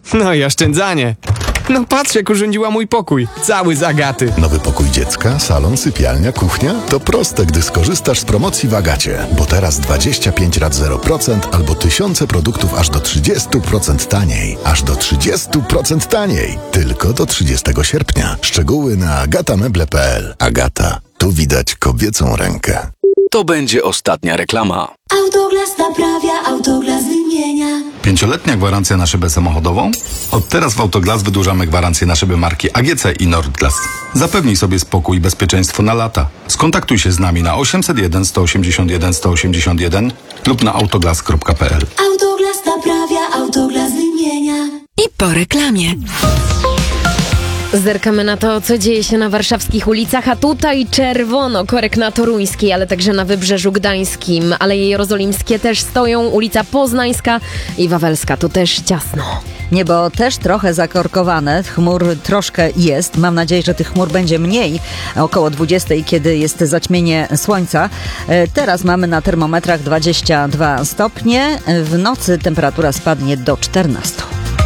No i oszczędzanie. No patrz, jak urządziła mój pokój. Cały z Agaty. Nowy pokój dziecka, salon, sypialnia, kuchnia? To proste, gdy skorzystasz z promocji w Agacie. Bo teraz 25 rat 0% albo tysiące produktów aż do 30% taniej. Aż do 30% taniej. Tylko do 30 sierpnia. Szczegóły na agatameble.pl. Agata. Tu widać kobiecą rękę. To będzie ostatnia reklama. Autoglas naprawia, Autoglas wymienia. 5-letnia gwarancja na szybę samochodową? Od teraz w Autoglas wydłużamy gwarancję na szyby marki AGC i Nordglas. Zapewnij sobie spokój i bezpieczeństwo na lata. Skontaktuj się z nami na 801 181 181 lub na autoglas.pl. Autoglas naprawia, Autoglas wymienia. I po reklamie. Zerkamy na to, co dzieje się na warszawskich ulicach, a tutaj czerwono, korek na Toruńskiej, ale także na Wybrzeżu Gdańskim. Aleje Jerozolimskie też stoją, ulica Poznańska i Wawelska, tu też ciasno. Niebo też trochę zakorkowane, chmur troszkę jest. Mam nadzieję, że tych chmur będzie mniej około 20, kiedy jest zaćmienie słońca. Teraz mamy na termometrach 22 stopnie, w nocy temperatura spadnie do 14.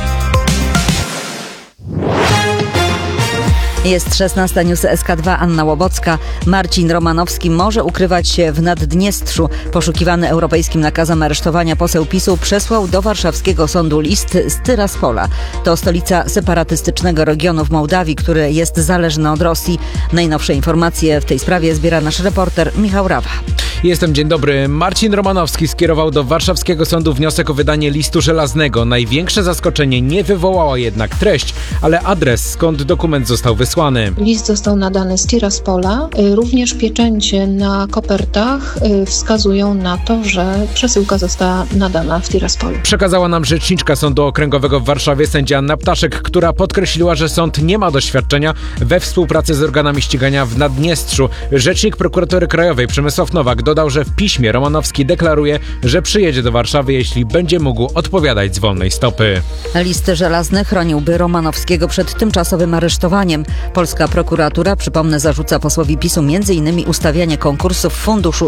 Jest 16, news SK2, Anna Łobocka. Marcin Romanowski może ukrywać się w Naddniestrzu. Poszukiwany europejskim nakazem aresztowania poseł PiS-u przesłał do warszawskiego sądu list z Tyraspola. To stolica separatystycznego regionu w Mołdawii, który jest zależny od Rosji. Najnowsze informacje w tej sprawie zbiera nasz reporter Michał Rawa. Dzień dobry. Marcin Romanowski skierował do warszawskiego sądu wniosek o wydanie listu żelaznego. Największe zaskoczenie nie wywołała jednak treść, ale adres, skąd dokument został wysłany. List został nadany z Tiraspola. Również pieczęcie na kopertach wskazują na to, że przesyłka została nadana w Tiraspolu. Przekazała nam rzeczniczka Sądu Okręgowego w Warszawie sędzia Anna Ptaszek, która podkreśliła, że sąd nie ma doświadczenia we współpracy z organami ścigania w Naddniestrzu. Rzecznik Prokuratury Krajowej Przemysław Nowak dodał, że w piśmie Romanowski deklaruje, że przyjedzie do Warszawy, jeśli będzie mógł odpowiadać z wolnej stopy. List żelazny chroniłby Romanowskiego przed tymczasowym aresztowaniem. Polska prokuratura, przypomnę, zarzuca posłowi PiS-u m.in. ustawianie konkursów w Funduszu